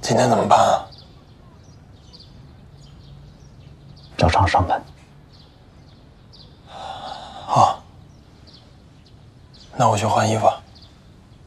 今天怎么办啊？ 照常上班。 好，那我去换衣服。